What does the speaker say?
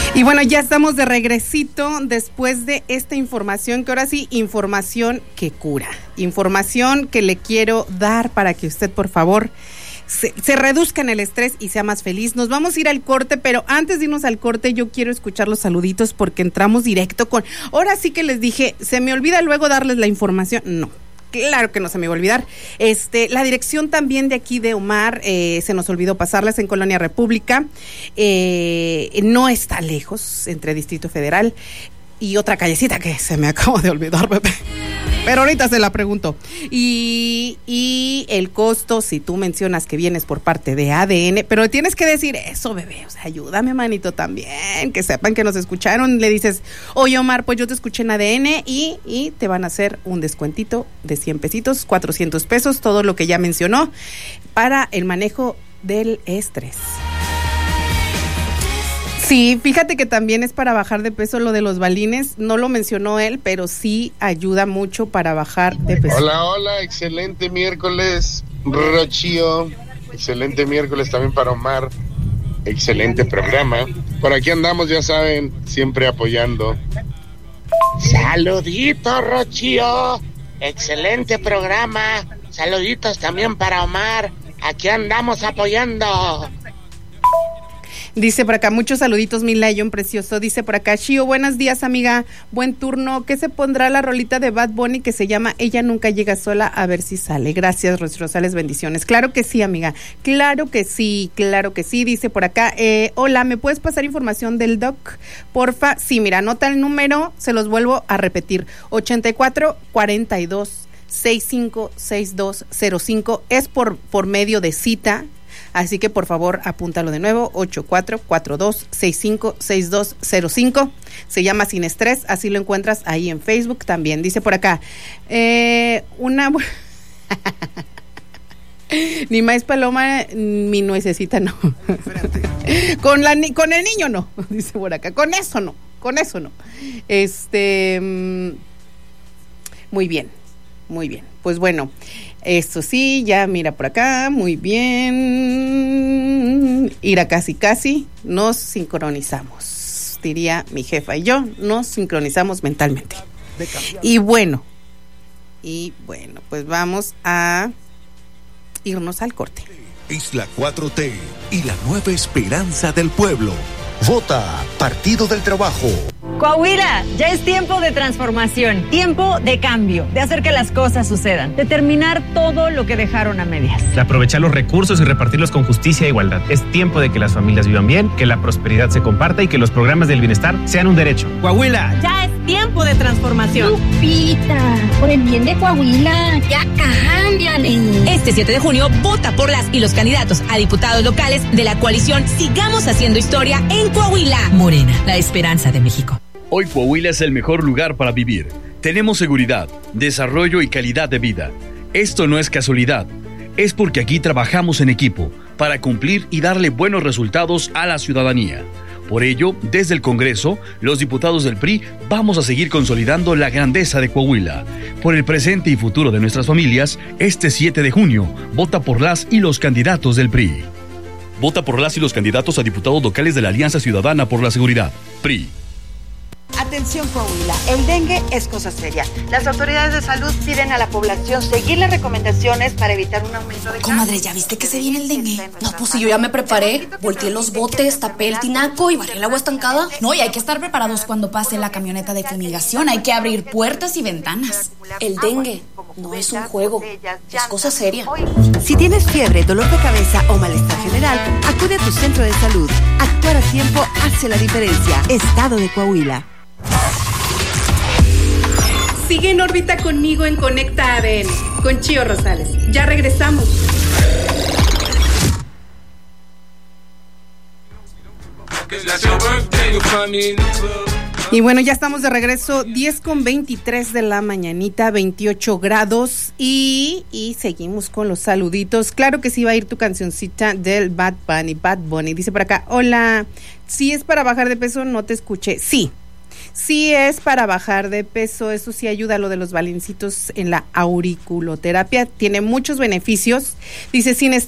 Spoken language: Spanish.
Y bueno, ya estamos de regresito después de esta información, que ahora sí, información que cura, información que le quiero dar para que usted, por favor, se reduzca en el estrés y sea más feliz. Nos vamos a ir al corte, pero antes de irnos al corte yo quiero escuchar los saluditos porque entramos directo con... Ahora sí que les dije, se me olvida luego darles la información. No. Claro que no se me va a olvidar. La dirección también de aquí de Omar, se nos olvidó pasarles, en Colonia República. No está lejos, entre Distrito Federal y otra callecita que se me acaba de olvidar, bebé. Pero ahorita se la pregunto. Y el costo, si tú mencionas que vienes por parte de ADN, pero tienes que decir eso, bebé. O sea, ayúdame, manito, también. Que sepan que nos escucharon. Le dices, oye, Omar, pues yo te escuché en ADN y te van a hacer un descuentito de 100 pesitos, 400 pesos, todo lo que ya mencionó, para el manejo del estrés. Sí, fíjate que también es para bajar de peso lo de los balines, no lo mencionó él, pero sí ayuda mucho para bajar de peso. Hola, excelente miércoles, Rocío, excelente miércoles también para Omar, excelente programa. Por aquí andamos, ya saben, siempre apoyando. Saluditos, Rocío, excelente programa, saluditos también para Omar, aquí andamos apoyando. Dice por acá, muchos saluditos, mi Lion precioso. Dice por acá, Shio, buenos días, amiga. Buen turno. ¿Qué se pondrá la rolita de Bad Bunny que se llama Ella Nunca Llega Sola? A ver si sale. Gracias, Rosales, bendiciones. Claro que sí, amiga. Claro que sí, claro que sí. Dice por acá, hola, ¿me puedes pasar información del doc? Porfa. Sí, mira, anota el número, se los vuelvo a repetir. 84-42-656205. Es por medio de cita. Así que por favor apúntalo de nuevo, 84-42-656205. Se llama Sin Estrés, así lo encuentras ahí en Facebook también. Dice por acá, ni maíz paloma, mi nuececita no. con el niño no, dice por acá, con eso no. Muy bien. Pues bueno, esto sí, ya mira por acá, muy bien. Ir a casi, nos sincronizamos. Diría mi jefa y yo, nos sincronizamos mentalmente. Y bueno, pues vamos a irnos al corte. Es la 4T y la nueva esperanza del pueblo. Vota Partido del Trabajo. Coahuila, ya es tiempo de transformación, tiempo de cambio, de hacer que las cosas sucedan, de terminar todo lo que dejaron a medias. De aprovechar los recursos y repartirlos con justicia e igualdad. Es tiempo de que las familias vivan bien, que la prosperidad se comparta y que los programas del bienestar sean un derecho. Coahuila. Ya es tiempo de transformación. Lupita, por el bien de Coahuila, ya cámbiale. Este 7 de junio, vota por las y los candidatos a diputados locales de la coalición Sigamos Haciendo Historia en Coahuila. Morena, la esperanza de México. Hoy Coahuila es el mejor lugar para vivir. Tenemos seguridad, desarrollo y calidad de vida. Esto no es casualidad, es porque aquí trabajamos en equipo para cumplir y darle buenos resultados a la ciudadanía. Por ello, desde el Congreso, los diputados del PRI vamos a seguir consolidando la grandeza de Coahuila. Por el presente y futuro de nuestras familias, este 7 de junio, vota por las y los candidatos del PRI. Vota por las y los candidatos a diputados locales de la Alianza Ciudadana por la Seguridad, PRI. Atención Coahuila, el dengue es cosa seria. Las autoridades de salud piden a la población seguir las recomendaciones para evitar un aumento de casos. Comadre, ¿ya viste que se viene el dengue? No, pues si yo ya me preparé, volteé los botes, tapé el tinaco y barré el agua estancada. No, y hay que estar preparados cuando pase la camioneta de fumigación. Hay que abrir puertas y ventanas. El dengue no es un juego, es cosa seria. Si tienes fiebre, dolor de cabeza o malestar general, acude a tu centro de salud. Actuar a tiempo hace la diferencia. Estado de Coahuila. Sigue en órbita conmigo en Conecta ADN, con Chío Rosales. Ya regresamos. Y bueno, ya estamos de regreso, 10:23 de la mañanita, 28 grados y seguimos con los saluditos. Claro que sí va a ir tu cancioncita del Bad Bunny. Dice por acá, hola, si es para bajar de peso, no te escuché. Sí es para bajar de peso, eso sí ayuda a lo de los balincitos en la auriculoterapia, tiene muchos beneficios. Dice, sin